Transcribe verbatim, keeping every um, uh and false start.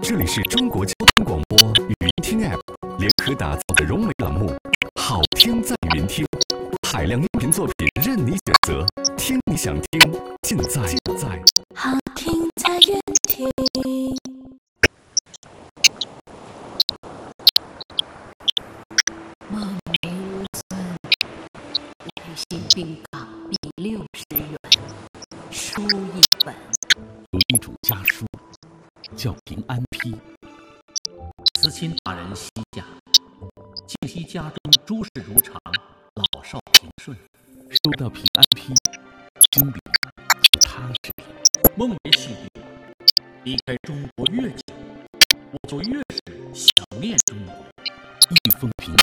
这里是中国交通广播语音听 App 联合打造的融媒栏目，好听在云听，海量音频作品任你选择，听你想听，尽在尽在好听在云听。梦梅无孙，耐心并港币六十元，书一本。 有一种家书，叫平安批。 慈亲大人西驾，庆熙家中诸事如常，老少平顺。 收到平安批，心里就踏实了。 梦梅系列，离开中国越久，我就越是想念中国。 一封平